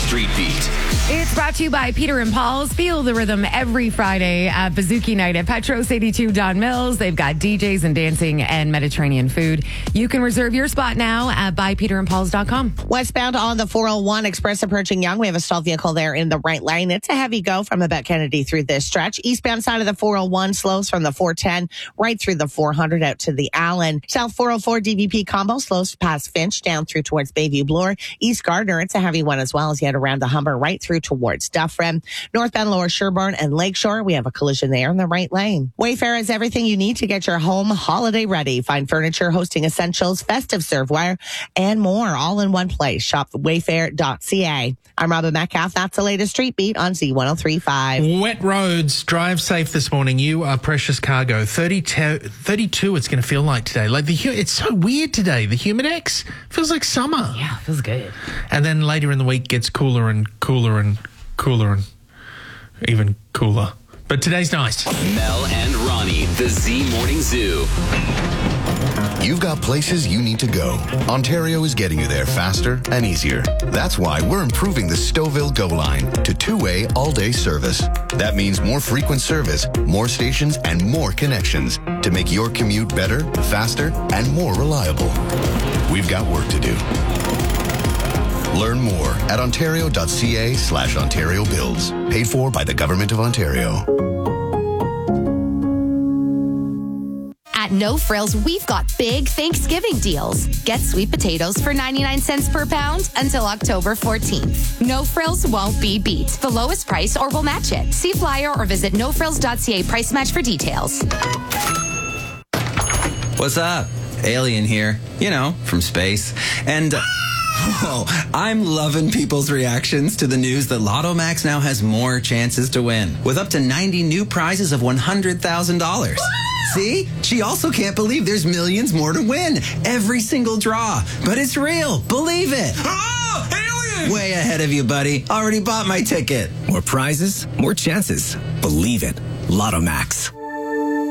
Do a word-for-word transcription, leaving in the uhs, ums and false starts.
Street Beat. It's brought to you by Peter and Paul's. Feel the rhythm every Friday at Bazooki Night at Petros eighty-two Don Mills. They've got D Js and dancing and Mediterranean food. You can reserve your spot now at buy peter and pauls dot com. Westbound on the four oh one Express approaching Young. We have a stalled vehicle there in the right lane. It's a heavy go from about Kennedy through this stretch. Eastbound side of the four oh one slows from the four ten right through the four hundred out to the Allen. South four oh four D V P combo slows past Finch down through towards Bayview Bloor. East Gardner, it's a heavy one as well as you head around the Humber right through towards Dufferin. Northbound Lower Sherbourne and Lakeshore, we have a collision there in the right lane. Wayfair has everything you need to get your home holiday ready. Find furniture, hosting essentials, festive serveware, and more all in one place. Shop wayfair dot c a. I'm Robin Metcalf. That's the latest Street Beat on Z one oh three point five. Wet roads. Drive safe this morning. You are precious cargo. thirty-two, thirty-two it's going to feel like today. Like the hu- It's so weird today. The Humidex feels like summer. Yeah, feels good. And then later in the week gets cooler and cooler and cooler and even cooler. But today's nice. Mel and Ronnie, the Z Morning Zoo. You've got places you need to go. Ontario is getting you there faster and easier. That's why we're improving the Stouffville Go line to two-way all-day service. That means more frequent service, more stations, and more connections to make your commute better, faster, and more reliable. We've got work to do. Learn more at ontario dot c a slash Ontario Builds. Paid for by the Government of Ontario. At No Frills, we've got big Thanksgiving deals. Get sweet potatoes for ninety-nine cents per pound until October fourteenth. No Frills won't be beat. The lowest price or we'll match it. See flyer or visit no frills dot c a price match for details. What's up? Alien here. You know, from space. And... Uh, Oh, I'm loving people's reactions to the news that Lotto Max now has more chances to win, with up to ninety new prizes of one hundred thousand dollars. See? She also can't believe there's millions more to win. Every single draw. But it's real. Believe it. Oh, alien! Way ahead of you, buddy. Already bought my ticket. More prizes, more chances. Believe it. Lotto Max.